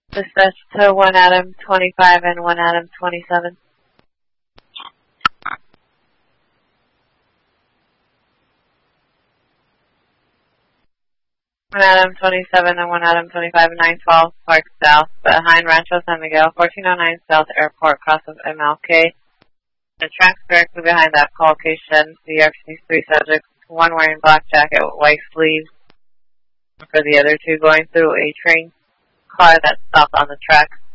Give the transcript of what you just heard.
Dispatch to 1 Adam 25 and 1 Adam 27. 1 Adam 27 and 1 Adam 25, 912 Park South, behind Rancho San Miguel, 1409 South Airport, cross of MLK. The tracks directly behind that call location. The RC 3 subjects, one wearing black jacket with white sleeves. For the other two going through a train car that stopped on the track.